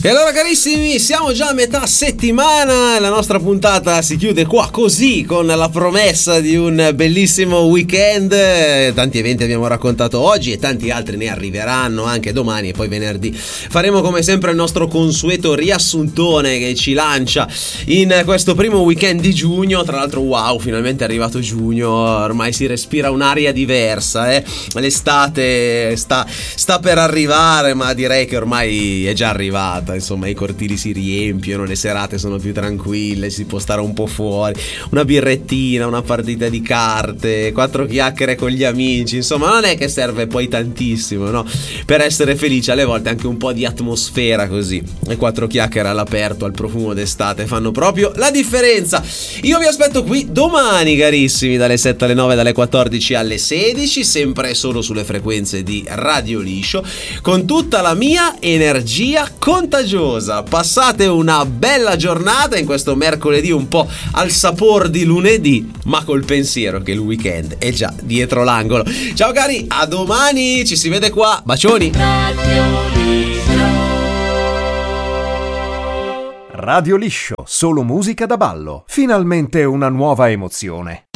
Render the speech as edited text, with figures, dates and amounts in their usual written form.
E allora carissimi, siamo già a metà settimana, la nostra puntata si chiude qua così, con la promessa di un bellissimo weekend. Tanti eventi abbiamo raccontato oggi e tanti altri ne arriveranno anche domani e poi venerdì. Faremo come sempre il nostro consueto riassuntone che ci lancia in questo primo weekend di giugno. Tra l'altro wow, finalmente è arrivato giugno, ormai si respira un'aria diversa, l'estate sta per arrivare, ma direi che ormai è già arrivata. Insomma, i cortili si riempiono, le serate sono più tranquille, si può stare un po' fuori, una birrettina, una partita di carte, 4 chiacchiere con gli amici. Insomma, non è che serve poi tantissimo, no? Per essere felice, alle volte anche un po' di atmosfera così. E 4 chiacchiere all'aperto, al profumo d'estate fanno proprio la differenza. Io vi aspetto qui domani, carissimi, dalle 7 alle 9, dalle 14 alle 16, sempre solo sulle frequenze di Radio Liscio, con tutta la mia energia contagiosa. Passate una bella giornata in questo mercoledì un po' al sapor di lunedì, ma col pensiero che il weekend è già dietro l'angolo. Ciao cari, a domani, ci si vede qua, bacioni. Radio Liscio, solo musica da ballo. Finalmente una nuova emozione.